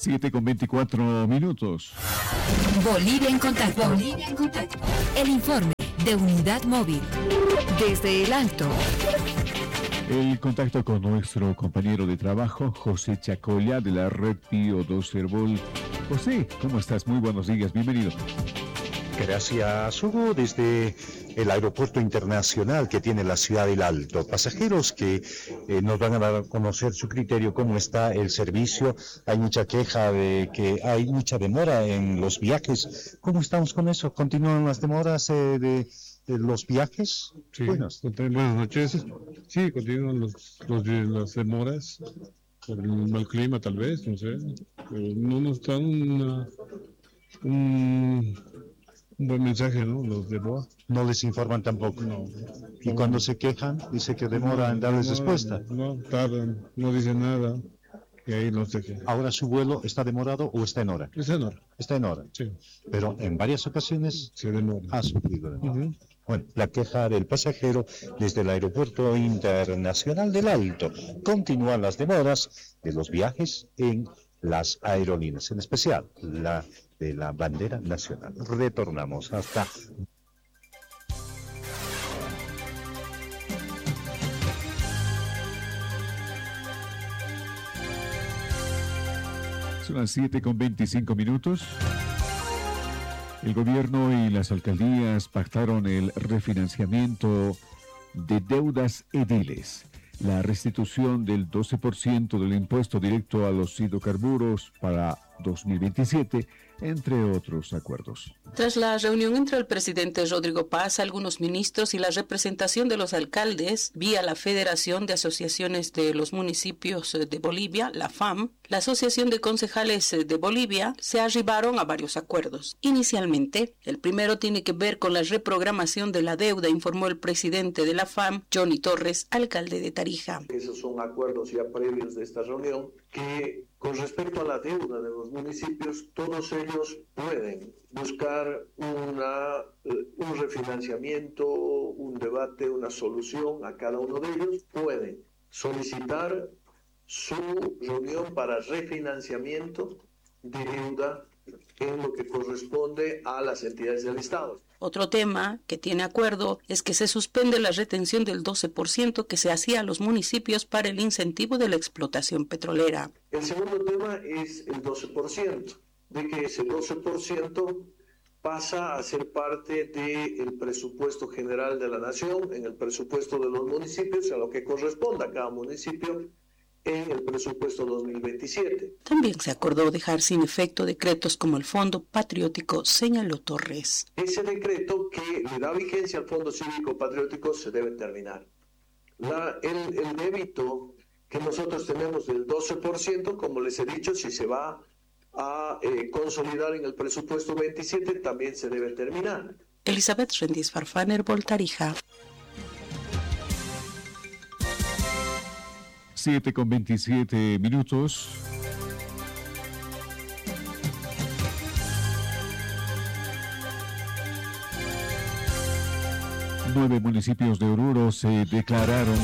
7:24. Bolivia en contacto. Bolivia en contacto. El informe de Unidad Móvil. Desde el Alto. El contacto con nuestro compañero de trabajo, José Chacolla, de la red Pío 12 Herbol. José, ¿cómo estás? Muy buenos días, bienvenido. Gracias, Hugo, desde el aeropuerto internacional que tiene la ciudad del Alto. Pasajeros que nos van a dar a conocer su criterio, cómo está el servicio. Hay mucha queja de que hay mucha demora en los viajes. ¿Cómo estamos con eso? ¿Continúan las demoras de los viajes? Sí, Buenas noches. Sí, continúan las demoras por el mal clima, tal vez, no sé. No nos dan un buen mensaje, ¿no? Los de BOA. No les informan tampoco. No. Y cuando se quejan, dice que demora en darles respuesta. No, tardan, no dicen nada. Y ahí no sé qué. Ahora, ¿su vuelo está demorado o está en hora? Está en hora. Está en hora. Sí. Pero en varias ocasiones Se demora. ha sufrido demora. Uh-huh. Bueno, la queja del pasajero desde el Aeropuerto Internacional del Alto. Continúan las demoras de los viajes en las aerolíneas, en especial la de la bandera nacional. Retornamos hasta... Son las 7:25. El gobierno y las alcaldías pactaron el refinanciamiento de deudas ediles, la restitución del 12% del impuesto directo a los hidrocarburos para 2027, entre otros acuerdos. Tras la reunión entre el presidente Rodrigo Paz, algunos ministros y la representación de los alcaldes, vía la Federación de Asociaciones de los Municipios de Bolivia, la FAM, la Asociación de Concejales de Bolivia, se arribaron a varios acuerdos. Inicialmente, el primero tiene que ver con la reprogramación de la deuda, informó el presidente de la FAM, Johnny Torres, alcalde de Tarija. Esos son acuerdos ya previos de esta reunión que, con respecto a la deuda de los municipios, todos ellos pueden buscar un refinanciamiento, un debate, una solución a cada uno de ellos. Pueden solicitar su reunión para refinanciamiento de deuda en lo que corresponde a las entidades del Estado. Otro tema que tiene acuerdo es que se suspende la retención del 12% que se hacía a los municipios para el incentivo de la explotación petrolera. El segundo tema es el 12%, de que ese 12% pasa a ser parte del presupuesto general de la nación, en el presupuesto de los municipios, a lo que corresponda a cada municipio, en el presupuesto 2027. También se acordó dejar sin efecto decretos como el Fondo Patriótico, señaló Torres. Ese decreto que le da vigencia al Fondo Cívico Patriótico se debe terminar. El débito que nosotros tenemos del 12%, como les he dicho, si se va a consolidar en el presupuesto 27, también se debe terminar. Elizabeth Rendiz Farfán, Herbol, Tarija. 7:27. 9 municipios de Oruro se declararon